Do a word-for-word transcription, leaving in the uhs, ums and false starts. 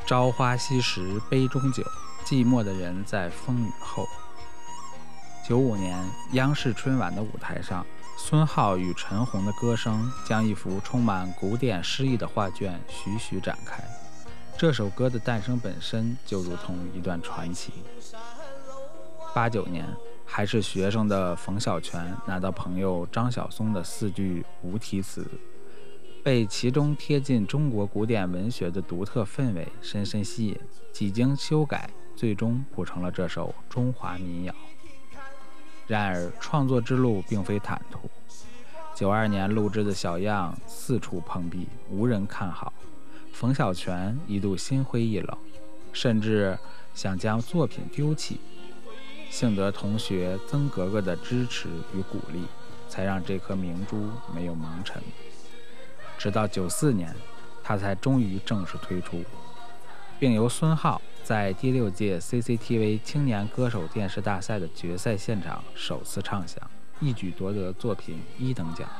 朝花夕拾杯中酒，寂寞的人在风雨后。九五年，央视春晚的舞台上，孙浩与陈红的歌声将一幅充满古典诗意的画卷徐徐展开。这首歌的诞生本身就如同一段传奇。八九年，还是学生的冯小泉拿到朋友张晓松的四句无题词，被其中贴近中国古典文学的独特氛围深深吸引，几经修改，最终谱成了这首中华民谣。然而创作之路并非坦途，九二年录制的小样四处碰壁，无人看好。冯小泉一度心灰意冷，甚至想将作品丢弃。幸得同学曾格格的支持与鼓励，才让这颗明珠没有蒙尘。直到九四年，他才终于正式推出，并由孙浩在第六届 C C T V 青年歌手电视大赛的决赛现场首次唱响，一举夺得作品一等奖。